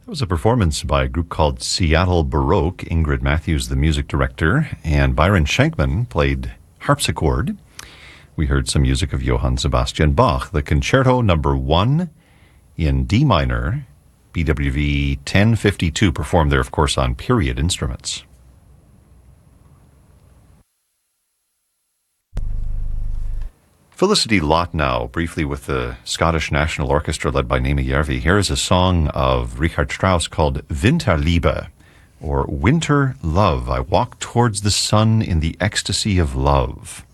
That was a performance by a group called Seattle Baroque. Ingrid Matthews, the music director, and Byron Shankman played harpsichord. We heard some music of Johann Sebastian Bach, the Concerto Number 1 in D minor, BWV 1052, performed there, of course, on period instruments. Felicity Lott now, briefly with the Scottish National Orchestra led by Naima Järvi. Here is a song of Richard Strauss called Winterliebe, or Winter Love. I walk towards the sun in the ecstasy of love.